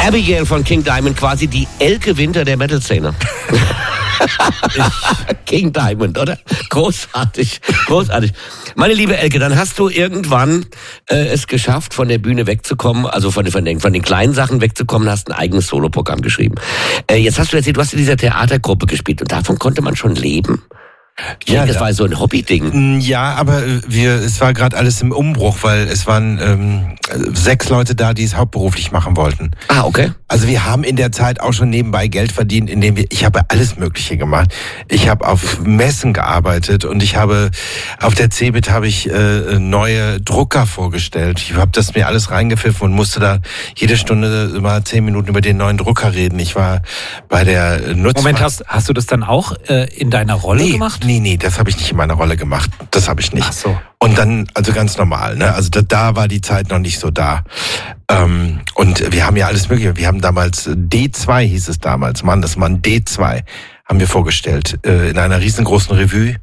Abigail von King Diamond, quasi die Elke Winter der Metal-Szene. King Diamond, oder? Großartig, großartig. Meine liebe Elke, dann hast du irgendwann es geschafft, von der Bühne wegzukommen, also von den kleinen Sachen wegzukommen, hast ein eigenes Soloprogramm geschrieben. Jetzt hast du erzählt, du hast in dieser Theatergruppe gespielt und davon konnte man schon leben. Ja, das war so ein Hobby-Ding. Ja, aber es war gerade alles im Umbruch, weil es waren 6 Leute da, die es hauptberuflich machen wollten. Ah, okay. Also wir haben in der Zeit auch schon nebenbei Geld verdient, ich habe alles Mögliche gemacht. Ich habe auf Messen gearbeitet und ich habe auf der CeBIT habe ich neue Drucker vorgestellt. Ich habe das mir alles reingepfiffen und musste da jede Stunde immer 10 Minuten über den neuen Drucker reden. Ich war bei der Moment, hast du das dann auch in deiner Rolle gemacht? Nee, das habe ich nicht in meiner Rolle gemacht. Das habe ich nicht. Ach so. Und dann, also ganz normal, ne? Also da war die Zeit noch nicht so da. Und wir haben ja alles Mögliche. Wir haben damals D2 hieß es damals. Mann, das Mann D2 haben wir vorgestellt in einer riesengroßen Revue.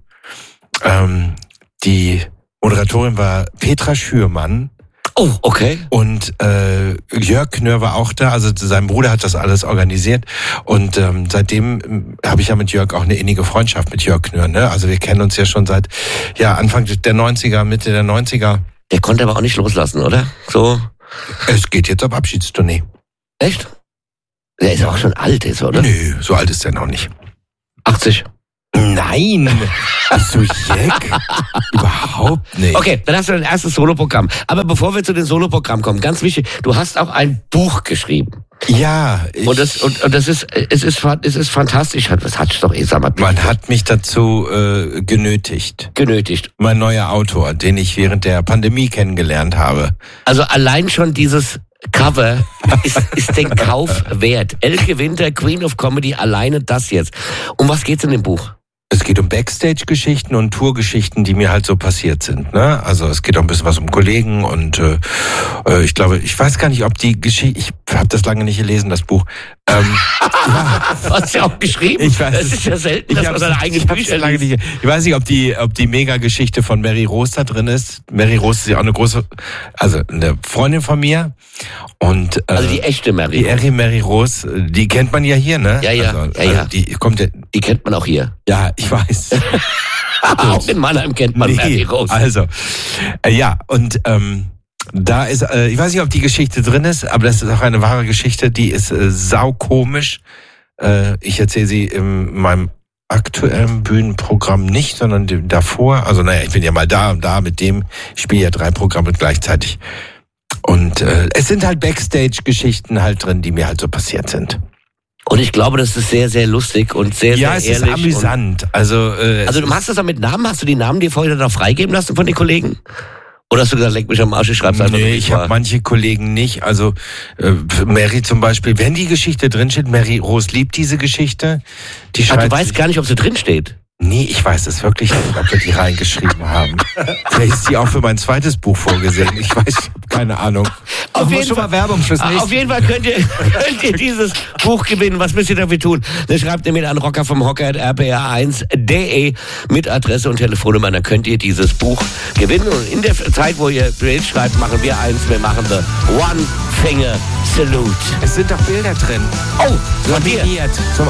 Die Moderatorin war Petra Schürmann. Oh, okay. Und Jörg Knör war auch da, also sein Bruder hat das alles organisiert und seitdem habe ich ja mit Jörg auch eine innige Freundschaft mit Jörg Knör, ne? Also wir kennen uns ja schon seit Anfang der 90er, Mitte der 90er. Der konnte aber auch nicht loslassen, oder? So. Es geht jetzt auf Abschiedstournee. Echt? Der ist auch schon alt, oder? Nö, so alt ist der noch nicht. 80. Nein, bist du Jack? Überhaupt nicht. Okay, dann hast du dein erstes Soloprogramm. Aber bevor wir zu den Soloprogrammen kommen, ganz wichtig, du hast auch ein Buch geschrieben. Ja. Und es ist fantastisch. Was hat's doch, sag mal. Man hat mich dazu genötigt. Mein neuer Autor, den ich während der Pandemie kennengelernt habe. Also allein schon dieses Cover ist den Kauf wert. Elke Winter, Queen of Comedy, alleine das jetzt. Um was geht's in dem Buch? Es geht um Backstage-Geschichten und Tourgeschichten, die mir halt so passiert sind, ne? Also es geht auch ein bisschen was um Kollegen und ich glaube, ich weiß gar nicht, ob die Geschichte, ich habe das lange nicht gelesen, das Buch. Ja. Hast du ja auch geschrieben? Ich weiß, das ist ja selten, dass man seine eigenen Bücher liest. Ich weiß nicht, ob die Mega-Geschichte von Mary Rose da drin ist. Mary Rose ist ja auch eine Freundin von mir. Und, also die echte Mary Rose. Die Mary Rose, die kennt man ja hier, ne? Ja. Also die kennt man auch hier. Ja, ich weiß. Auch in Mannheim kennt man Mary Rose. Also, und da ist, ich weiß nicht, ob die Geschichte drin ist, aber das ist auch eine wahre Geschichte, die ist saukomisch. Ich erzähle sie in meinem aktuellen Bühnenprogramm nicht, sondern davor. Also ich bin ja mal da und da mit dem, ich spiele ja 3 Programme gleichzeitig. Und es sind halt Backstage-Geschichten halt drin, die mir halt so passiert sind. Und ich glaube, das ist sehr, sehr lustig und sehr, sehr ehrlich. Ja, es ist amüsant. Also du machst das dann mit Namen? Hast du die Namen dir vorher noch freigeben lassen von den Kollegen? Oder hast du gesagt, leck mich am Arsch, ich schreib's einfach nicht? Ich habe manche Kollegen nicht. Also Mary zum Beispiel, wenn die Geschichte drinsteht, Mary Rose liebt diese Geschichte. Die schreibt, du weißt gar nicht, ob sie drinsteht. Nee, ich weiß es wirklich nicht, ob wir die reingeschrieben haben. Vielleicht ist die auch für mein zweites Buch vorgesehen. Ich weiß, ich habe keine Ahnung. Auf jeden Fall Werbung fürs nächste. Auf jeden Fall könnt ihr dieses Buch gewinnen. Was müsst ihr dafür tun? Dann schreibt ihr mir an rocker@rpr1.de mit Adresse und Telefonnummer. Dann könnt ihr dieses Buch gewinnen. Und in der Zeit, wo ihr Bild schreibt, machen wir eins. Wir machen the One Finger Salute. Es sind doch Bilder drin. Oh, von dir. Zum